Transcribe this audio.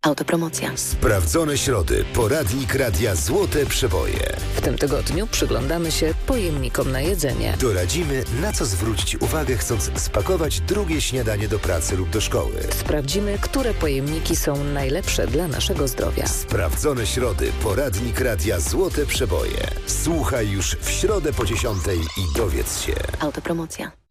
Autopromocja. Sprawdzone środy. Poradnik radia Złote Przeboje. W tym tygodniu przyglądamy się pojemnikom na jedzenie. Doradzimy, na co zwrócić uwagę, chcąc spakować drugie śniadanie do pracy lub do szkoły. Sprawdzimy, które pojemniki są najlepsze dla naszego zdrowia. Sprawdzone środy. Poradnik radia Złote Przeboje. Słuchaj już w środę po 10:00 i dowiedz się. Autopromocja.